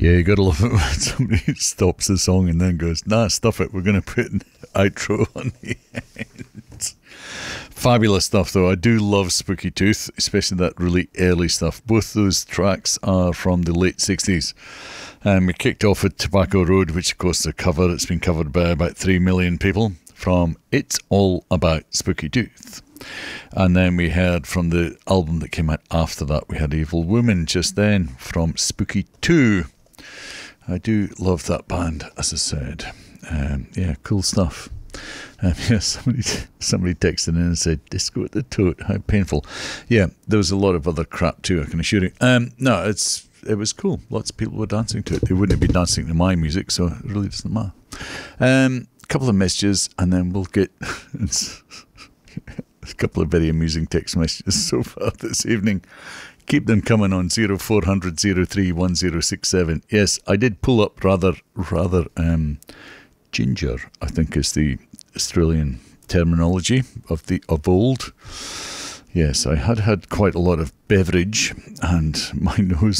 Yeah, you gotta love it when somebody stops the song and then goes, nah, stuff it, we're gonna put an outro on the end. Fabulous stuff though. I do love Spooky Tooth, especially that really early stuff. Both those tracks are from the late 60s. We kicked off with Tobacco Road, which of course is a cover. It's been covered by about 3 million people, from It's All About Spooky Tooth. And then we heard from the album that came out after that, we had Evil Woman just then from Spooky 2. I do love that band, as I said. Yeah, cool stuff. Yeah, somebody texted in and said, disco at the tote, how painful. Yeah, there was a lot of other crap too, I can assure you. No, it was cool. Lots of people were dancing to it. They wouldn't be dancing to my music, so it really doesn't matter. Couple of messages, and then we'll get a couple of very amusing text messages so far this evening. Keep them coming on 0400 03 1067. Yes, I did pull up rather ginger, I think is the Australian terminology of old. Yes, I had quite a lot of beverage, and my nose